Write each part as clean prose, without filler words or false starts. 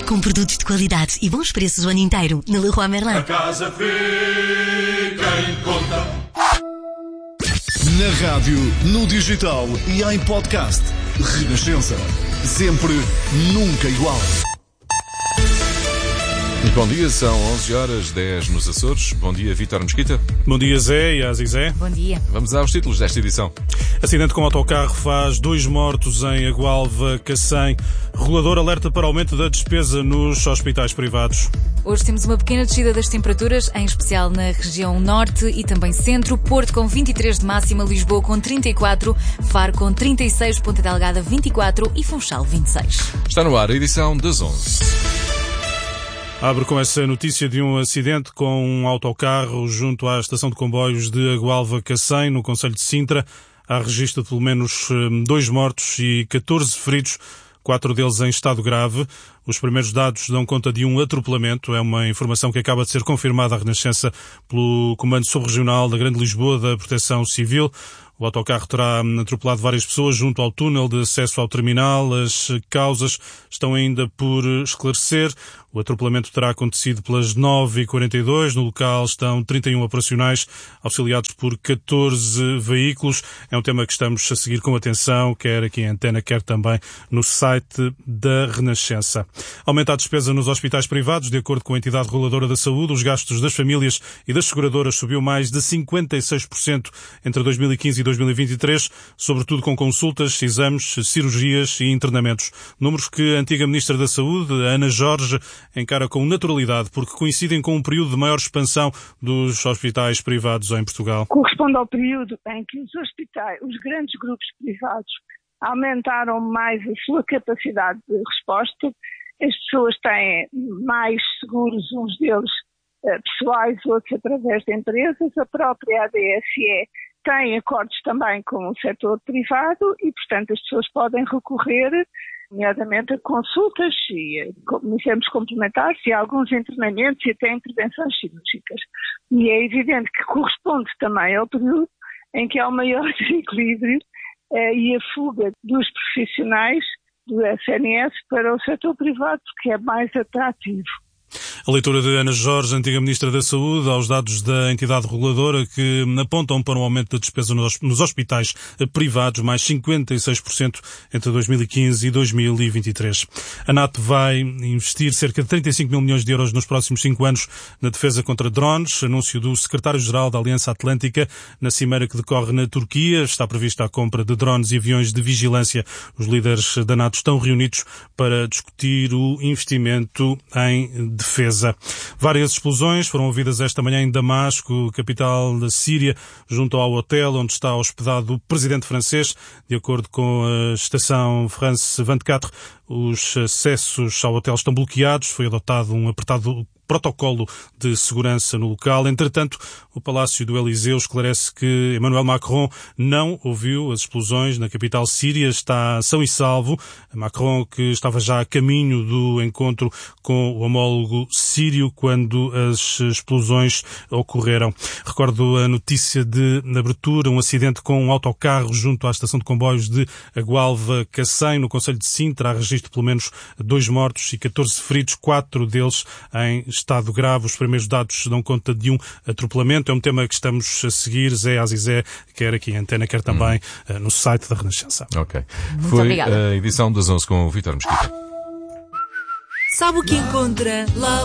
Com produtos de qualidade e bons preços o ano inteiro. Na Leroy Merlin. A casa fica em conta. Na rádio, no digital e em podcast. Renascença. Sempre, nunca igual. Bom dia, são 11h10 nos Açores. Bom dia, Vítor Mesquita. Bom dia, Zé e Azizé. Bom dia. Vamos aos títulos desta edição. Acidente com autocarro faz 2 mortos em Agualva, Cacém. Regulador alerta para aumento da despesa nos hospitais privados. Hoje temos uma pequena descida das temperaturas, em especial na região norte e também centro. Porto com 23 de máxima, Lisboa com 34, Faro com 36, Ponta Delgada 24 e Funchal 26. Está no ar a edição das 11. Abre com essa notícia de um acidente com um autocarro junto à estação de comboios de Agualva, Cacém, no concelho de Sintra. Há registro de pelo menos 2 mortos e 14 feridos, 4 deles em estado grave. Os primeiros dados dão conta de um atropelamento. É uma informação que acaba de ser confirmada à Renascença pelo Comando Subregional da Grande Lisboa da Proteção Civil. O autocarro terá atropelado várias pessoas junto ao túnel de acesso ao terminal. As causas estão ainda por esclarecer. O atropelamento terá acontecido pelas 9h42. No local estão 31 operacionais, auxiliados por 14 veículos. É um tema que estamos a seguir com atenção, quer aqui em antena, quer também no site da Renascença. Aumenta a despesa nos hospitais privados. De acordo com a entidade reguladora da saúde, os gastos das famílias e das seguradoras subiu mais de 56% entre 2015 e 2023, sobretudo com consultas, exames, cirurgias e internamentos. Números que a antiga Ministra da Saúde, Ana Jorge, encara com naturalidade, porque coincidem com um período de maior expansão dos hospitais privados em Portugal. Corresponde ao período em que os grandes grupos privados aumentaram mais a sua capacidade de resposta. As pessoas têm mais seguros, uns deles pessoais, outros através de empresas. A própria ADSE tem acordos também com o setor privado e, portanto, as pessoas podem recorrer, nomeadamente, a consultas e a exames complementares e a alguns internamentos e até intervenções cirúrgicas. E é evidente que corresponde também ao período em que há o maior desequilíbrio e a fuga dos profissionais do SNS para o setor privado, porque é mais atrativo. A leitura de Ana Jorge, antiga Ministra da Saúde, aos dados da entidade reguladora que apontam para um aumento da despesa nos hospitais privados, mais 56% entre 2015 e 2023. A NATO vai investir cerca de 35 mil milhões de euros nos próximos 5 anos na defesa contra drones. Anúncio do secretário-geral da Aliança Atlântica na cimeira que decorre na Turquia. Está prevista a compra de drones e aviões de vigilância. Os líderes da NATO estão reunidos para discutir o investimento em defesa. Várias explosões foram ouvidas esta manhã em Damasco, capital da Síria, junto ao hotel onde está hospedado o presidente francês. De acordo com a estação France 24, os acessos ao hotel estão bloqueados. Foi adotado um apertado protocolo de segurança no local. Entretanto, o Palácio do Eliseu esclarece que Emmanuel Macron não ouviu as explosões na capital síria, está são e salvo. Macron, que estava já a caminho do encontro com o homólogo sírio quando as explosões ocorreram. Recordo a notícia de abertura, um acidente com um autocarro junto à estação de comboios de Agualva, Cacém, no concelho de Sintra. Há registro de pelo menos 2 mortos e 14 feridos, 4 deles em estado grave. Os primeiros dados dão conta de um atropelamento. É um tema que estamos a seguir, Zé Azizé, quer aqui em antena, quer também no site da Renascença. Ok. Muito Foi obrigada. a edição das 11 com o Vítor Mesquita. Sabe o que encontra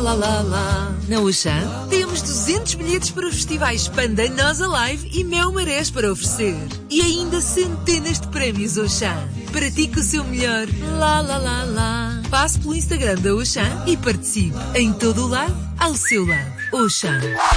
na Auchan? Temos 200 bilhetes para os festivais Panda Nosa Live e Mel Marés para oferecer. E ainda centenas de prémios Auchan. Pratique o seu melhor Passe pelo Instagram da Auchan e participe. Em todo o lado, ao seu lado. Auchan.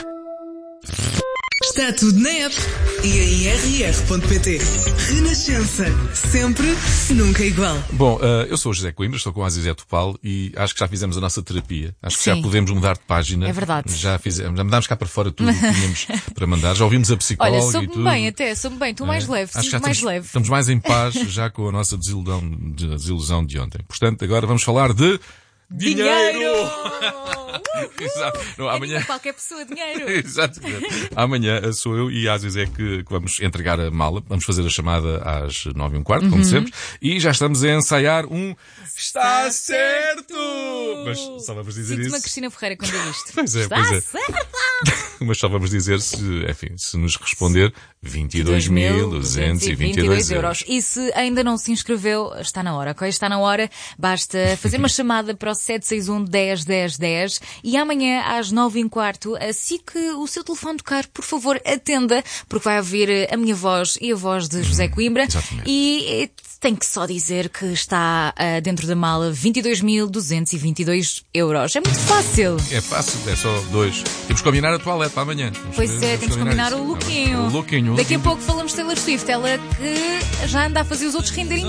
Está tudo na app e em rr.pt. Renascença. Sempre, nunca igual. Bom, eu sou o José Coimbra, estou com a Azizé Topal e acho que já fizemos a nossa terapia. Acho que Sim. já podemos mudar de página. É verdade. Já mandámos cá para fora tudo o que tínhamos para mandar. Já ouvimos a psicóloga Olha, e soube-me tudo. bem até, soube-me bem. Estou mais leve, Acho que sinto já mais estamos, leve. estamos mais em paz já com a nossa desilusão de ontem. Portanto, agora vamos falar de Dinheiro! Exato. Não, amanhã... Qualquer pessoa, dinheiro. Exatamente. Amanhã sou eu e a Zezé que vamos entregar a mala. Vamos fazer a chamada às 9h15, como sempre. E já estamos a ensaiar Está certo! Mas só vamos dizer Sinto-me isso. a Cristina Ferreira quando digo isto. Pois é, Está pois é. certo! Mas só vamos dizer se nos responder 22.222 euros. E se ainda não se inscreveu, está na hora, ok? Está na hora. Basta fazer uma chamada para o 761 10 10 10 e amanhã às 9h15, assim que o seu telefone tocar, por favor, atenda, porque vai ouvir a minha voz e a voz de José Coimbra. Exatamente. E tem que só dizer que está dentro da mala 22.222 euros. É muito fácil. É fácil, é só 2. Temos que combinar a toalete para amanhã. Pois é, temos que combinar isso. o lookinho. O lookinho. Daqui a pouco falamos de Taylor Swift, ela que já anda a fazer os outros renderem